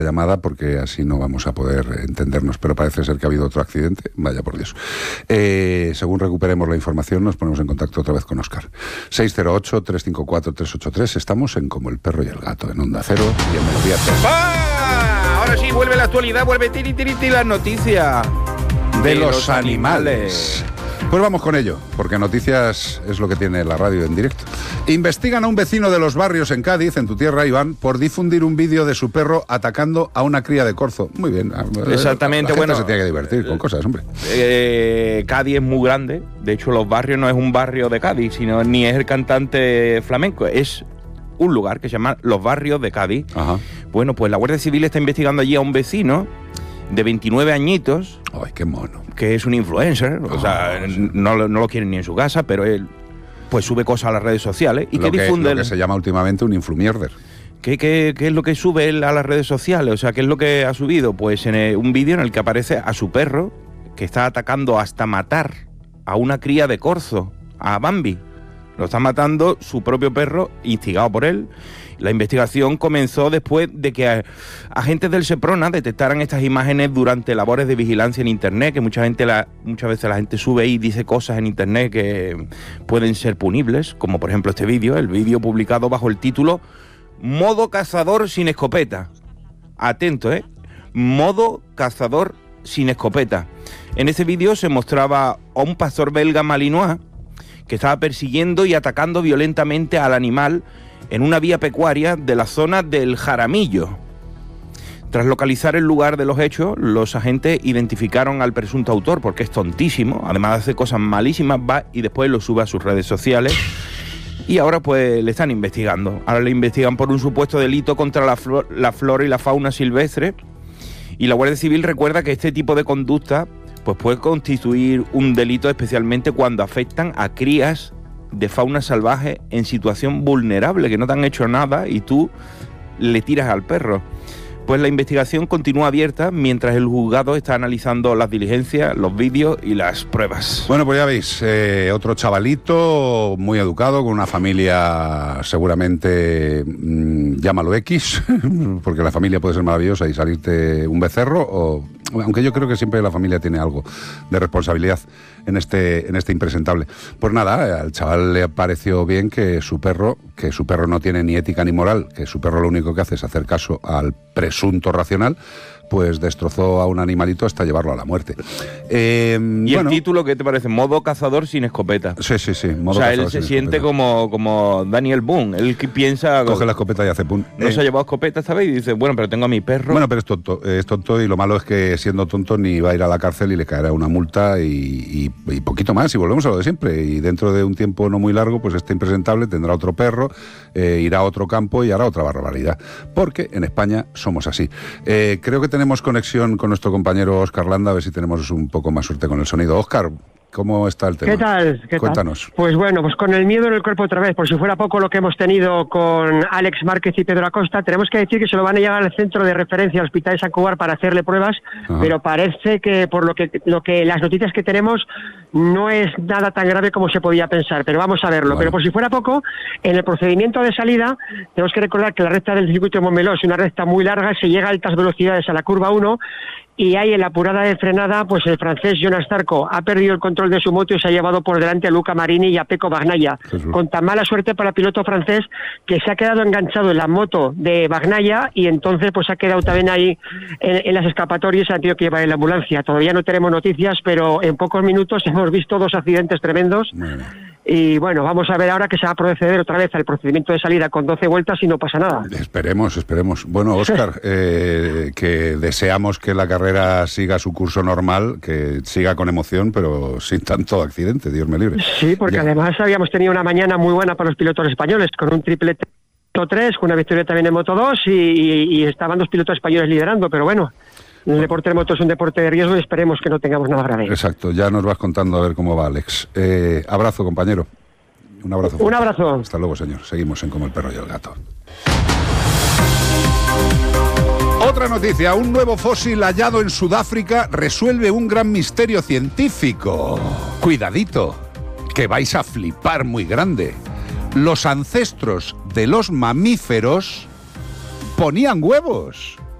llamada porque así no vamos a poder entendernos, pero parece ser que ha habido otro accidente, vaya por Dios. Según recuperemos la información nos ponemos en contacto otra vez con Óscar. 608-354-383, estamos en Como el Perro y el Gato, en Onda Cero y en Melodía 3. ¡Ah! Ahora sí, vuelve la actualidad, vuelve tiri la noticia de los animales. Pues vamos con ello, porque noticias es lo que tiene la radio en directo. Investigan a un vecino de Los Barrios en Cádiz, en tu tierra, Iván, por difundir un vídeo de su perro atacando a una cría de corzo. Muy bien. Exactamente. La gente se tiene que divertir con cosas, hombre. Cádiz es muy grande. De hecho, Los Barrios no es un barrio de Cádiz, sino ni es el cantante flamenco. Es un lugar que se llama Los Barrios de Cádiz. Ajá. Bueno, pues la Guardia Civil está investigando allí a un vecino de 29 añitos. ¡Ay, qué mono! Que es un influencer, o sea, no lo quieren ni en su casa, pero él pues sube cosas a las redes sociales. ¿Y qué difunde? Lo que se llama últimamente un influmierder. ¿Qué es lo que sube él a las redes sociales? O sea, ¿qué es lo que ha subido? Pues un vídeo en el que aparece a su perro, que está atacando hasta matar a una cría de corzo, a Bambi. Lo está matando su propio perro, instigado por él. La investigación comenzó después de que agentes del Seprona detectaran estas imágenes durante labores de vigilancia en Internet, que muchas veces la gente sube y dice cosas en Internet que pueden ser punibles, como por ejemplo este vídeo, el vídeo publicado bajo el título Modo cazador sin escopeta. Atento, Modo cazador sin escopeta. En ese vídeo se mostraba a un pastor belga malinois que estaba persiguiendo y atacando violentamente al animal en una vía pecuaria de la zona del Jaramillo. Tras localizar el lugar de los hechos, los agentes identificaron al presunto autor, porque es tontísimo, además de hacer cosas malísimas, va y después lo sube a sus redes sociales. Y ahora pues le están investigando. Ahora le investigan por un supuesto delito contra la flora y la fauna silvestre. Y la Guardia Civil recuerda que este tipo de conducta pues puede constituir un delito, especialmente cuando afectan a crías de fauna salvaje en situación vulnerable, que no te han hecho nada y tú le tiras al perro. Pues la investigación continúa abierta mientras el juzgado está analizando las diligencias, los vídeos y las pruebas. Bueno, pues ya veis, otro chavalito muy educado, con una familia seguramente, llámalo X, porque la familia puede ser maravillosa y salirte un becerro, aunque yo creo que siempre la familia tiene algo de responsabilidad en este impresentable. Pues nada, al chaval le pareció bien que su perro no tiene ni ética ni moral, que su perro lo único que hace es hacer caso al presunto racional, pues destrozó a un animalito hasta llevarlo a la muerte. ¿Y el título qué te parece? Modo cazador sin escopeta. Sí. O sea, él se siente como Daniel Boone. Él que piensa... Coge la escopeta y hace pum. No se ha llevado escopeta esta vez y dice, bueno, pero tengo a mi perro... Bueno, pero es tonto y lo malo es que siendo tonto ni va a ir a la cárcel y le caerá una multa y poquito más y volvemos a lo de siempre. Y dentro de un tiempo no muy largo, pues este impresentable tendrá otro perro, irá a otro campo y hará otra barbaridad. Porque en España somos así. Creo que tenemos conexión con nuestro compañero Óscar Landa, a ver si tenemos un poco más suerte con el sonido. Óscar, ¿cómo está el tema? ¿Qué tal? Cuéntanos. Pues bueno, pues con el miedo en el cuerpo otra vez, por si fuera poco lo que hemos tenido con Alex Márquez y Pedro Acosta, tenemos que decir que se lo van a llevar al centro de referencia al Hospital de Sant Cugat para hacerle pruebas. Ajá. Pero parece que por lo que las noticias que tenemos no es nada tan grave como se podía pensar, pero vamos a verlo. Bueno. Pero por si fuera poco, en el procedimiento de salida tenemos que recordar que la recta del circuito de Montmeló es una recta muy larga, se llega a altas velocidades a la curva 1 y ahí en la apurada de frenada, pues el francés Jonas Zarco ha perdido el control de su moto y se ha llevado por delante a Luca Marini y a Pecco Bagnaia, con tan mala suerte para el piloto francés que se ha quedado enganchado en la moto de Bagnaia y entonces pues ha quedado también ahí en las escapatorias, ha tenido que llevar en la ambulancia. Todavía no tenemos noticias, pero en pocos minutos hemos visto 2 accidentes tremendos. Y bueno, vamos a ver ahora que se va a proceder otra vez al procedimiento de salida con 12 vueltas y no pasa nada. Esperemos. Bueno, Óscar, que deseamos que la carrera siga su curso normal, que siga con emoción, pero sin tanto accidente, Dios me libre. Sí, porque además habíamos tenido una mañana muy buena para los pilotos españoles, con un triplete Moto 3, con una victoria también en Moto 2 y estaban 2 pilotos españoles liderando, pero bueno... El deporte de moto es un deporte de riesgo y esperemos que no tengamos nada grave. Exacto, ya nos vas contando a ver cómo va, Alex. Abrazo, compañero. Un abrazo. Un abrazo. Hasta luego, señor. Seguimos en Como el Perro y el Gato. Otra noticia, un nuevo fósil hallado en Sudáfrica resuelve un gran misterio científico. Cuidadito, que vais a flipar muy grande. Los ancestros de los mamíferos ponían huevos.